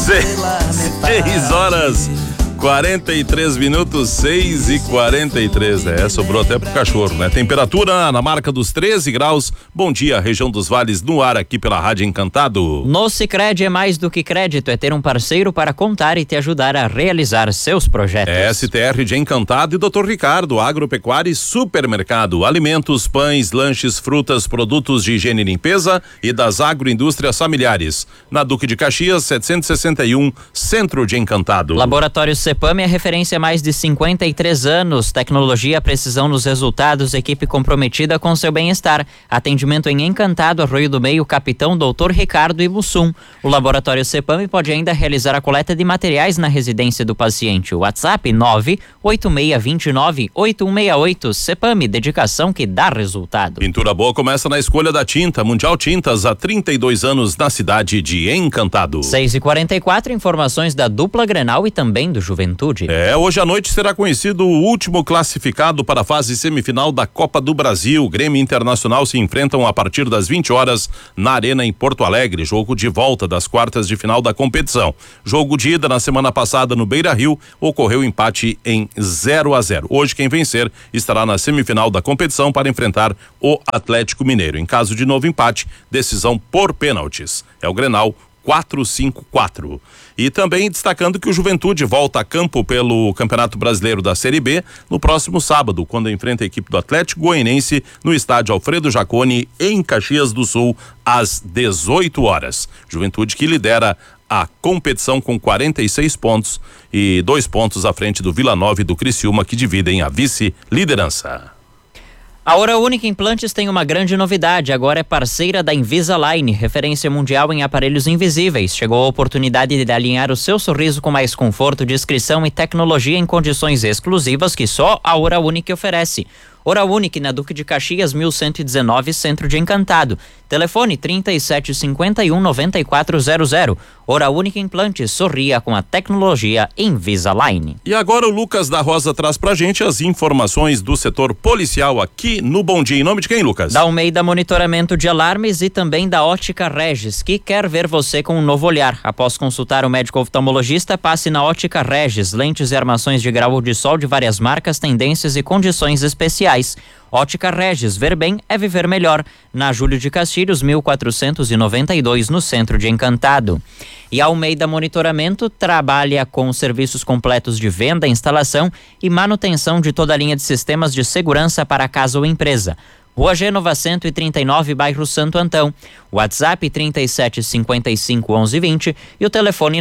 6 horas 43 minutos, 6h43. Sobrou até pro cachorro, né? Temperatura na marca dos 13 graus. Bom dia, região dos vales no ar aqui pela Rádio Encantado. No Sicredi é mais do que crédito, é ter um parceiro para contar e te ajudar a realizar seus projetos. STR de Encantado e Dr. Ricardo, agropecuária e supermercado, alimentos, pães, lanches, frutas, produtos de higiene e limpeza e das agroindústrias familiares. Na Duque de Caxias, 761, Centro de Encantado. Laboratório CEPAM é referência há mais de 53 anos. Tecnologia, precisão nos resultados, equipe comprometida com seu bem-estar. Atendimento em Encantado, Arroio do Meio, Capitão Dr. Ricardo e Mussum. O Laboratório CEPAM pode ainda realizar a coleta de materiais na residência do paciente. O WhatsApp 98629-8168. CEPAM, dedicação que dá resultado. Pintura boa começa na escolha da tinta. Mundial Tintas, há 32 anos na cidade de Encantado. 6h44, informações da dupla Grenal e também do Juventude. Hoje à noite será conhecido o último classificado para a fase semifinal da Copa do Brasil. Grêmio e Internacional se enfrentam a partir das 20 horas na Arena em Porto Alegre. Jogo de volta das quartas de final da competição. Jogo de ida na semana passada no Beira-Rio, ocorreu empate em 0-0. Hoje quem vencer estará na semifinal da competição para enfrentar o Atlético Mineiro. Em caso de novo empate, decisão por pênaltis. É o Grenal 4-5-4. E também destacando que o Juventude volta a campo pelo Campeonato Brasileiro da Série B no próximo sábado, quando enfrenta a equipe do Atlético Goianiense no estádio Alfredo Jaconi, em Caxias do Sul, às 18 horas. Juventude que lidera a competição com 46 pontos e 2 pontos à frente do Vila Nova e do Criciúma, que dividem a vice-liderança. A Hora Única Implantes tem uma grande novidade, agora é parceira da Invisalign, referência mundial em aparelhos invisíveis. Chegou a oportunidade de alinhar o seu sorriso com mais conforto, discrição e tecnologia em condições exclusivas que só a Hora Única oferece. Hora Única na Duque de Caxias, 1119, Centro de Encantado. Telefone 3751-9400. Hora Única Implantes, sorria com a tecnologia Invisalign. E agora o Lucas da Rosa traz pra gente as informações do setor policial aqui no Bom Dia. Em nome de quem, Lucas? Da Almeida Monitoramento de Alarmes e também da Ótica Regis, que quer ver você com um novo olhar. Após consultar o médico oftalmologista, passe na Ótica Regis. Lentes e armações de grau de sol de várias marcas, tendências e condições especiais. Ótica Regis, ver bem é viver melhor. Na Júlio de Castilhos, 1492, no Centro de Encantado. E a Almeida Monitoramento trabalha com serviços completos de venda, instalação e manutenção de toda a linha de sistemas de segurança para casa ou empresa. Rua Gênova 139, bairro Santo Antão. WhatsApp 37551120 e o telefone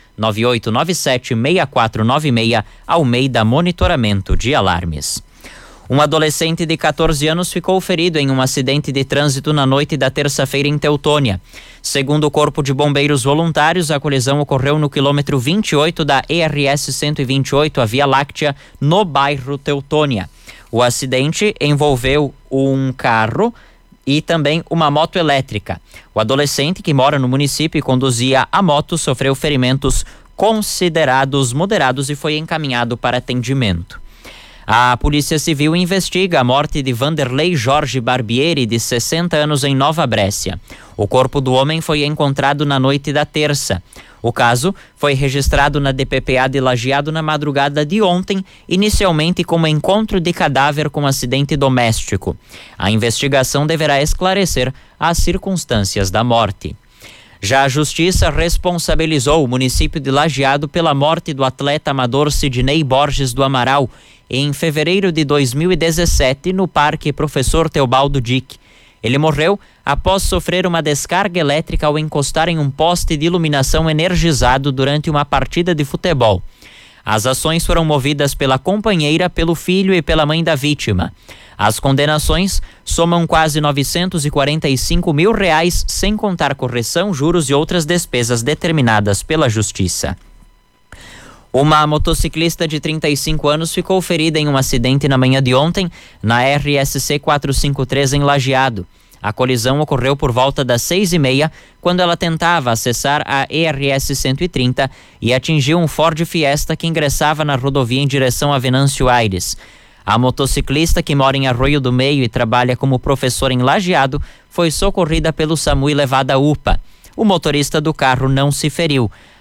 998976496. Almeida Monitoramento de Alarmes. Um adolescente de 14 anos ficou ferido em um acidente de trânsito na noite da terça-feira em Teutônia. Segundo o Corpo de Bombeiros Voluntários, a colisão ocorreu no quilômetro 28 da ERS 128, a Via Láctea, no bairro Teutônia. O acidente envolveu um carro e também uma moto elétrica. O adolescente, que mora no município e conduzia a moto, sofreu ferimentos considerados moderados e foi encaminhado para atendimento. A Polícia Civil investiga a morte de Vanderlei Jorge Barbieri, de 60 anos, em Nova Brécia. O corpo do homem foi encontrado na noite da terça. O caso foi registrado na DPPA de Lajeado na madrugada de ontem, inicialmente como encontro de cadáver com acidente doméstico. A investigação deverá esclarecer as circunstâncias da morte. Já a Justiça responsabilizou o município de Lajeado pela morte do atleta amador Sidney Borges do Amaral em fevereiro de 2017 no Parque Professor Teobaldo Dick. Ele morreu após sofrer uma descarga elétrica ao encostar em um poste de iluminação energizado durante uma partida de futebol. As ações foram movidas pela companheira, pelo filho e pela mãe da vítima. As condenações somam quase R$945 mil, sem contar correção, juros e outras despesas determinadas pela Justiça. Uma motociclista de 35 anos ficou ferida em um acidente na manhã de ontem na RSC 453 em Lajeado. A colisão ocorreu por volta das 6h30, quando ela tentava acessar a ERS 130 e atingiu um Ford Fiesta que ingressava na rodovia em direção a Venâncio Aires. A motociclista, que mora em Arroio do Meio e trabalha como professora em Lajeado, foi socorrida pelo SAMU e levada à UPA. O motorista do carro não se feriu.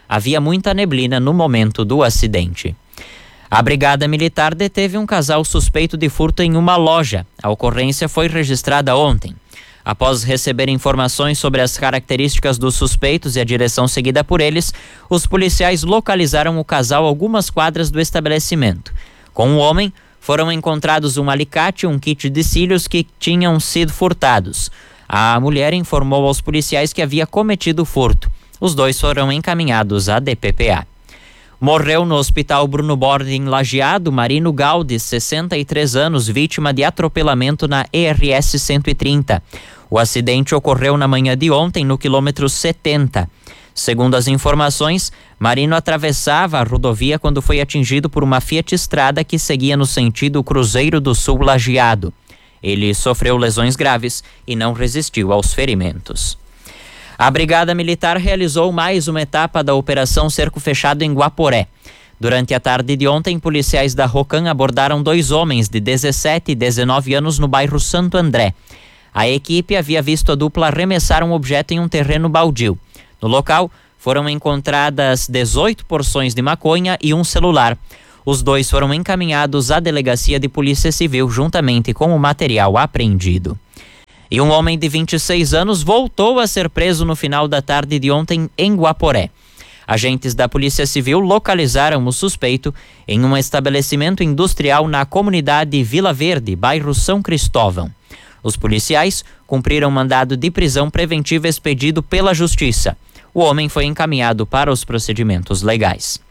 havia muita neblina no momento do acidente. A Brigada Militar deteve um casal suspeito de furto em uma loja. A ocorrência foi registrada ontem. Após receber informações sobre as características dos suspeitos e a direção seguida por eles, os policiais localizaram o casal a algumas quadras do estabelecimento. Com o homem, foram encontrados um alicate e um kit de cílios que tinham sido furtados. A mulher informou aos policiais que havia cometido o furto. Os dois foram encaminhados à DPPA. Morreu no Hospital Bruno Bordi, em Lajeado, Marino Galdes, 63 anos, vítima de atropelamento na ERS 130. O acidente ocorreu na manhã de ontem, no quilômetro 70. Segundo as informações, Marino atravessava a rodovia quando foi atingido por uma Fiat Strada que seguia no sentido Cruzeiro do Sul Lajeado. Ele sofreu lesões graves e não resistiu aos ferimentos. A Brigada Militar realizou mais uma etapa da Operação Cerco Fechado em Guaporé. Durante a tarde de ontem, policiais da Rocan abordaram 2 homens de 17 e 19 anos no bairro Santo André. A equipe havia visto a dupla arremessar um objeto em um terreno baldio. No local, foram encontradas 18 porções de maconha e um celular. Os 2 foram encaminhados à Delegacia de Polícia Civil juntamente com o material apreendido. E um homem de 26 anos voltou a ser preso no final da tarde de ontem em Guaporé. Agentes da Polícia Civil localizaram o suspeito em um estabelecimento industrial na comunidade Vila Verde, bairro São Cristóvão. Os policiais cumpriram mandado de prisão preventiva expedido pela Justiça. O homem foi encaminhado para os procedimentos legais.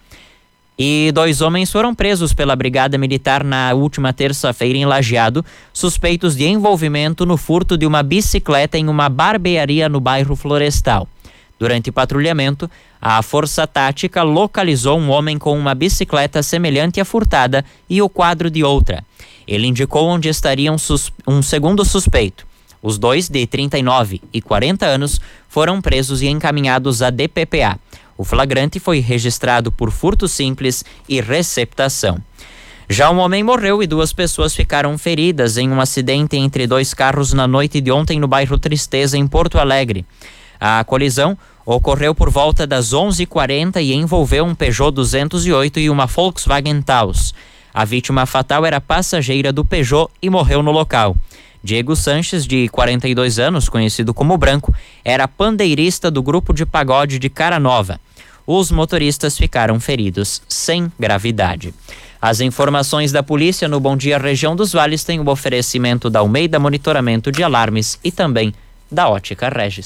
E 2 homens foram presos pela Brigada Militar na última terça-feira em Lajeado, suspeitos de envolvimento no furto de uma bicicleta em uma barbearia no bairro Florestal. Durante patrulhamento, a Força Tática localizou um homem com uma bicicleta semelhante à furtada e o quadro de outra. Ele indicou onde estaria um segundo suspeito. Os 2, de 39 e 40 anos, foram presos e encaminhados à DPPA. O flagrante foi registrado por furto simples e receptação. Já um homem morreu e 2 pessoas ficaram feridas em um acidente entre 2 carros na noite de ontem no bairro Tristeza, em Porto Alegre. A colisão ocorreu por volta das 11h40 e envolveu um Peugeot 208 e uma Volkswagen Taos. A vítima fatal era passageira do Peugeot e morreu no local. Diego Sanches, de 42 anos, conhecido como Branco, era pandeirista do grupo de pagode de Cara Nova. Os motoristas ficaram feridos sem gravidade. As informações da polícia no Bom Dia Região dos Vales têm o oferecimento da Almeida Monitoramento de Alarmes e também da Ótica Regis.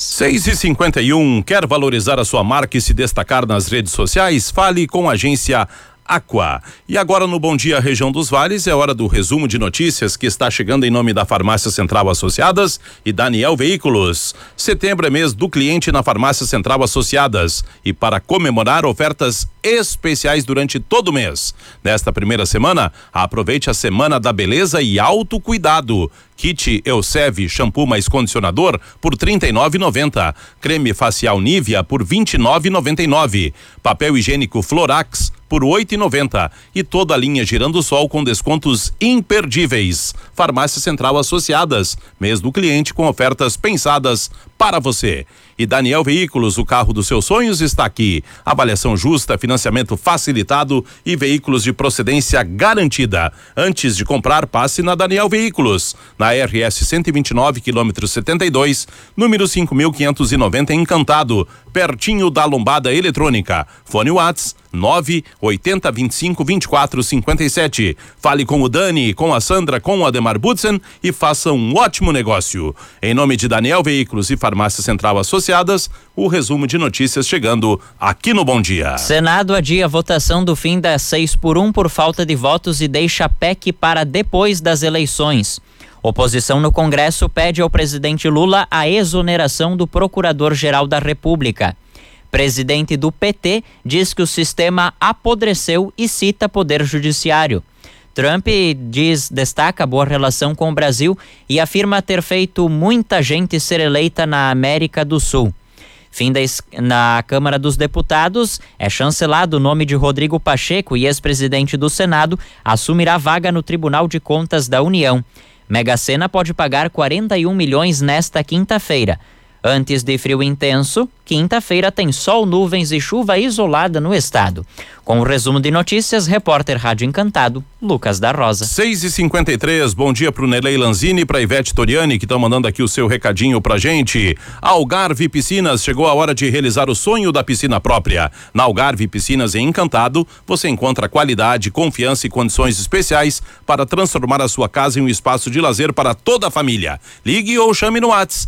6h51, quer valorizar a sua marca e se destacar nas redes sociais? Fale com a agência Aqua. E agora no Bom Dia Região dos Vales é hora do resumo de notícias que está chegando em nome da Farmácia Central Associadas e Daniel Veículos. Setembro é mês do cliente na Farmácia Central Associadas e para comemorar ofertas especiais durante todo o mês. Nesta primeira semana, aproveite a Semana da Beleza e Autocuidado. Kit Elsev shampoo mais condicionador por R$ 39,90. Creme facial Nivea por R$ 29,99. Papel higiênico Florax por R$ 8,90. E toda a linha Girandosol com descontos imperdíveis. Farmácia Central Associadas, mês do cliente com ofertas pensadas para você. E Daniel Veículos, o carro dos seus sonhos está aqui. Avaliação justa, financiamento facilitado e veículos de procedência garantida. Antes de comprar, passe na Daniel Veículos, na RS 129, quilômetro 72, número 5.590 em Encantado, pertinho da Lombada Eletrônica. Fone Whats 980252457. Fale com o Dani, com a Sandra, com o Ademar Budsen e faça um ótimo negócio. Em nome de Daniel Veículos e Farmácia Central Associadas, o resumo de notícias chegando aqui no Bom Dia. Senado adia a votação do fim da 6x1 por falta de votos e deixa PEC para depois das eleições. Oposição no Congresso pede ao presidente Lula a exoneração do Procurador-Geral da República. Presidente do PT diz que o sistema apodreceu e cita Poder Judiciário. Trump destaca boa relação com o Brasil e afirma ter feito muita gente ser eleita na América do Sul. Na Câmara dos Deputados, é chancelado o nome de Rodrigo Pacheco e ex-presidente do Senado assumirá vaga no Tribunal de Contas da União. Mega Sena pode pagar 41 milhões nesta quinta-feira. Antes de frio intenso, quinta-feira tem sol, nuvens e chuva isolada no estado. Com o resumo de notícias, repórter Rádio Encantado, Lucas da Rosa. 6h53, bom dia pro Nelei Lanzini e pra Ivete Toriani, que estão mandando aqui o seu recadinho pra gente. Algarve Piscinas, chegou a hora de realizar o sonho da piscina própria. Na Algarve Piscinas em Encantado, você encontra qualidade, confiança e condições especiais para transformar a sua casa em um espaço de lazer para toda a família. Ligue ou chame no WhatsApp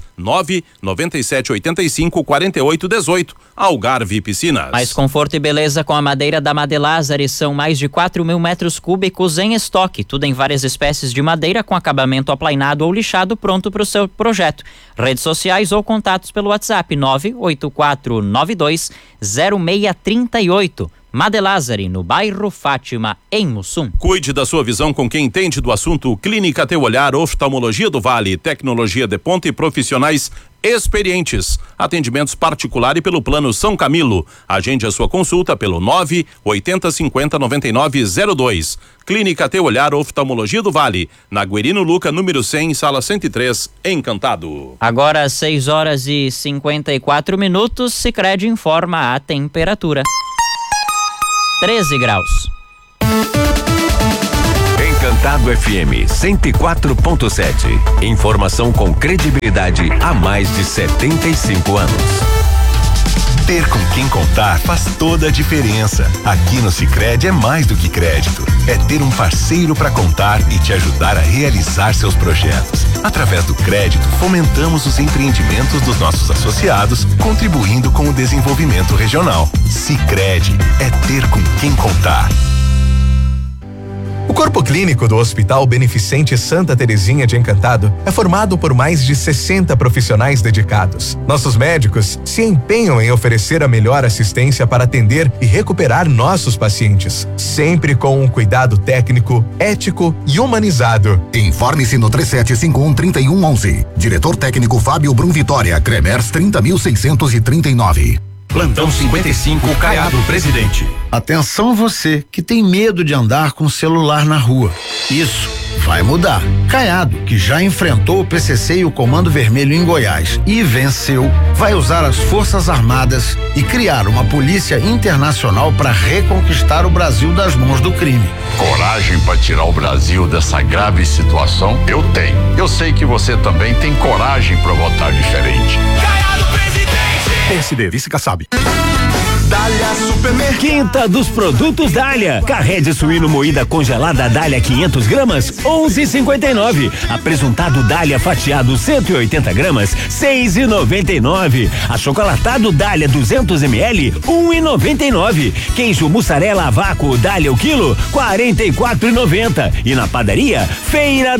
997854818. Algarve Piscinas. Mais conforto e beleza com a madeira da Madelázari, são mais de 4.000 metros cúbicos em estoque, tudo em várias espécies de madeira com acabamento aplainado ou lixado, pronto para o seu projeto. Redes sociais ou contatos pelo WhatsApp 984920638. Madelázari, no bairro Fátima, em Mussum. Cuide da sua visão com quem entende do assunto. Clínica Teu Olhar, Oftalmologia do Vale, tecnologia de ponta e profissionais experientes. Atendimentos particular e pelo Plano São Camilo. Agende a sua consulta pelo 980509902. Clínica Teu Olhar, Oftalmologia do Vale, na Guerino Luca, número 100, sala 103, Encantado. Agora 6h54, Sicredi informa a temperatura. 13 graus. Encantado FM 104.7. Informação com credibilidade há mais de 75 anos. Ter com quem contar faz toda a diferença. Aqui no Sicredi é mais do que crédito. É ter um parceiro para contar e te ajudar a realizar seus projetos. Através do crédito, fomentamos os empreendimentos dos nossos associados, contribuindo com o desenvolvimento regional. Sicredi é ter com quem contar. O Corpo Clínico do Hospital Beneficente Santa Terezinha de Encantado é formado por mais de 60 profissionais dedicados. Nossos médicos se empenham em oferecer a melhor assistência para atender e recuperar nossos pacientes, sempre com um cuidado técnico, ético e humanizado. Informe-se no 3751-3111. Diretor técnico Fábio Brum Vitória, Cremers 30.639. Plantão 55, Caiado Presidente. Atenção você que tem medo de andar com o celular na rua. Isso vai mudar. Caiado, que já enfrentou o PCC e o Comando Vermelho em Goiás e venceu, vai usar as Forças Armadas e criar uma polícia internacional para reconquistar o Brasil das mãos do crime. Coragem para tirar o Brasil dessa grave situação? Eu tenho. Eu sei que você também tem coragem para votar diferente. Caiado Presidente. PSD, Vice Kassab. Dália Supermercado. Quinta dos produtos Dália. Carré de suíno moída congelada Dália 500 gramas, 11,59. Apresuntado Dália fatiado 180 gramas, 6,99. Achocolatado Dália 200 ml, 1,99. Queijo mussarela a vácuo Dália o quilo, 44,90. E na padaria, Feira